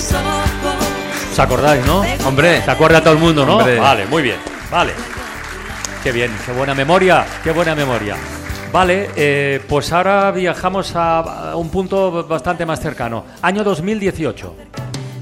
¿Os acordáis, no? Hombre. ¿Se acuerda todo el mundo, no? Hombre. Vale, muy bien, vale. Qué bien, qué buena memoria, qué buena memoria. Vale, pues ahora viajamos a un punto bastante más cercano. Año 2018.